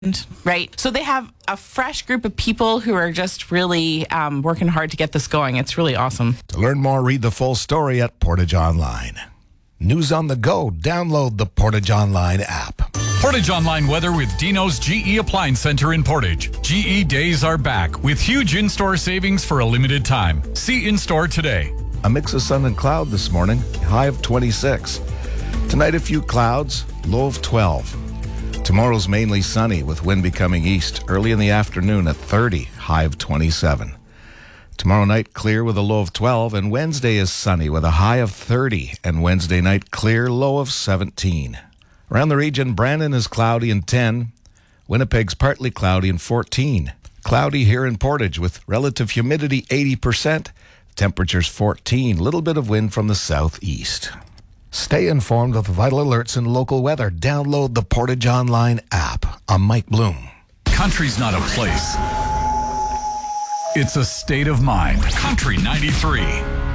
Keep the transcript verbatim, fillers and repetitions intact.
right? So they have a fresh group of people who are just really um, working hard to get this going. It's really awesome. To learn more, read the full story at Portage Online. News on the go. Download the Portage Online app. Portage Online weather with Dino's G E Appliance Center in Portage. G E days are back with huge in-store savings for a limited time. See in-store today. A mix of sun and cloud this morning, high of twenty-six. Tonight, a few clouds, low of twelve. Tomorrow's mainly sunny with wind becoming east early in the afternoon at thirty, high of twenty-seven. Tomorrow night, clear with a low of twelve, and Wednesday is sunny with a high of thirty, and Wednesday night, clear, low of seventeen. Around the region, Brandon is cloudy and ten. Winnipeg's partly cloudy and fourteen. Cloudy here in Portage with relative humidity eighty percent. Temperatures fourteen. Little bit of wind from the southeast. Stay informed of vital alerts and local weather. Download the Portage Online app. I'm Mike Bloom. Country's not a place. It's a state of mind. Country ninety-three.